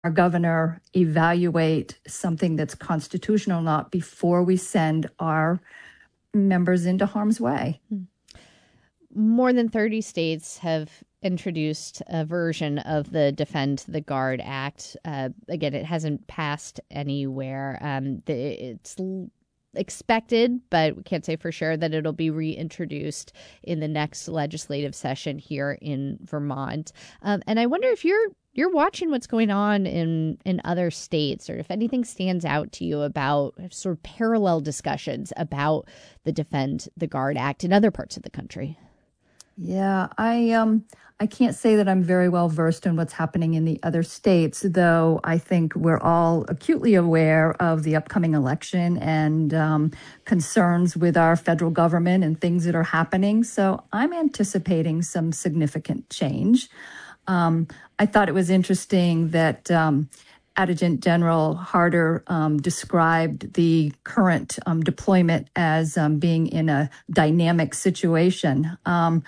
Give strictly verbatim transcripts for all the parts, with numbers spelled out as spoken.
our governor evaluate something that's constitutional or not before we send our members into harm's way. More than thirty states have introduced a version of the Defend the Guard Act. Uh, again, it hasn't passed anywhere. Um, the, it's l- expected, but we can't say for sure, that it'll be reintroduced in the next legislative session here in Vermont. Um, and I wonder if you're you're watching what's going on in, in other states, or if anything stands out to you about sort of parallel discussions about the Defend the Guard Act in other parts of the country. Yeah, I um I can't say that I'm very well versed in what's happening in the other states, though I think we're all acutely aware of the upcoming election and um, concerns with our federal government and things that are happening. So I'm anticipating some significant change. Um, I thought it was interesting that um, Adjutant General Harder um, described the current um, deployment as um, being in a dynamic situation. Um,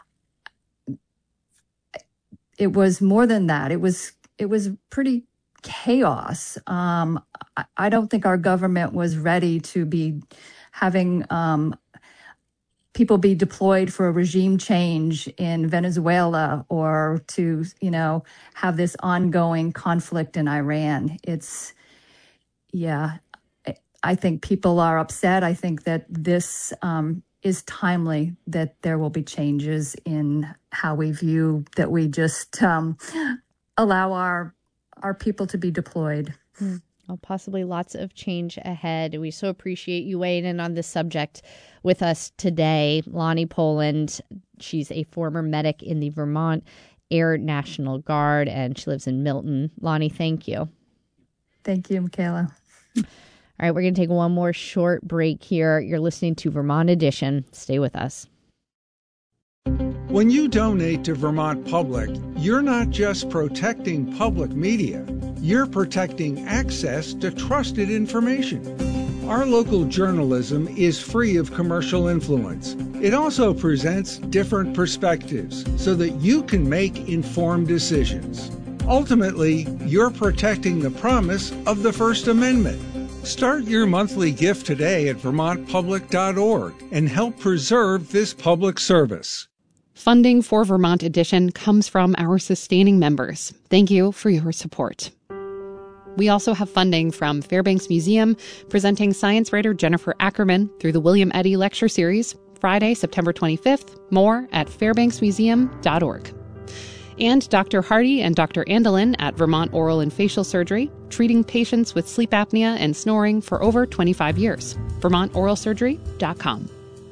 it was more than that. It was it was pretty chaos. Um, I, I don't think our government was ready to be having um, people be deployed for a regime change in Venezuela, or to, you know, have this ongoing conflict in Iran. It's, yeah, I think people are upset. I think that this um, is timely, that there will be changes in how we view that we just um, allow our our people to be deployed. Mm. Well, possibly lots of change ahead. We so appreciate you weighing in on this subject with us today. Lonnie Poland, she's a former medic in the Vermont Air National Guard, and she lives in Milton. Lonnie, thank you. Thank you, Michaela. All right, we're going to take one more short break here. You're listening to Vermont Edition. Stay with us. When you donate to Vermont Public, you're not just protecting public media, you're protecting access to trusted information. Our local journalism is free of commercial influence. It also presents different perspectives so that you can make informed decisions. Ultimately, you're protecting the promise of the First Amendment. Start your monthly gift today at vermont public dot org and help preserve this public service. Funding for Vermont Edition comes from our sustaining members. Thank you for your support. We also have funding from Fairbanks Museum, presenting science writer Jennifer Ackerman through the William Eddy Lecture Series, Friday, September twenty-fifth. More at fairbanks museum dot org. And Doctor Hardy and Doctor Andelin at Vermont Oral and Facial Surgery, treating patients with sleep apnea and snoring for over twenty-five years. vermont oral surgery dot com.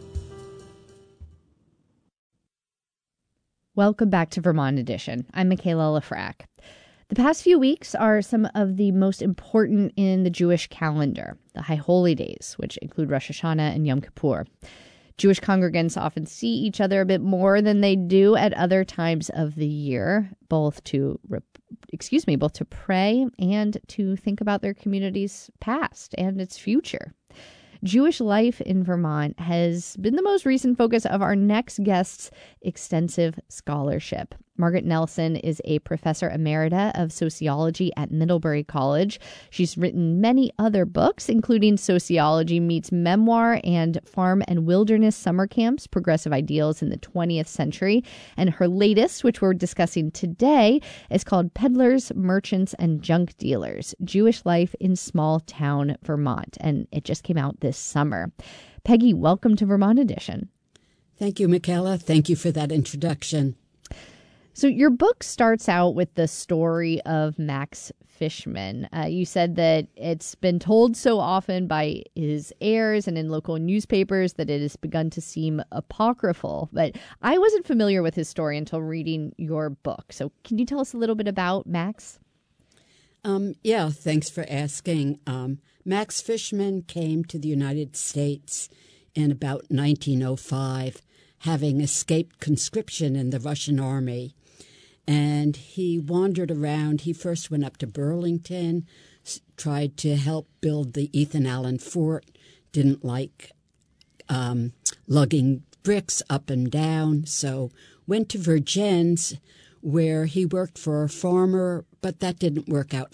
Welcome back to Vermont Edition. I'm Michaela Lafrac. The past few weeks are some of the most important in the Jewish calendar, the High Holy Days, which include Rosh Hashanah and Yom Kippur. Jewish congregants often see each other a bit more than they do at other times of the year, both to, excuse me, both to pray and to think about their community's past and its future. Jewish life in Vermont has been the most recent focus of our next guest's extensive scholarship. Margaret Nelson is a professor emerita of sociology at Middlebury College. She's written many other books, including Sociology Meets Memoir and Farm and Wilderness Summer Camps, Progressive Ideals in the twentieth Century. And her latest, which we're discussing today, is called Peddlers, Merchants, and Junk Dealers, Jewish Life in Small Town Vermont. And it just came out this summer. Peggy, welcome to Vermont Edition. Thank you, Michaela. Thank you for that introduction. So your book starts out with the story of Max Fishman. Uh, you said that it's been told so often by his heirs and in local newspapers that it has begun to seem apocryphal. But I wasn't familiar with his story until reading your book. So can you tell us a little bit about Max? Um, yeah, thanks for asking. Um, Max Fishman came to the United States in about nineteen oh five, having escaped conscription in the Russian army. And he wandered around. He first went up to Burlington, tried to help build the Ethan Allen Fort, didn't like um, lugging bricks up and down, so went to Vergennes, where he worked for a farmer, but that didn't work out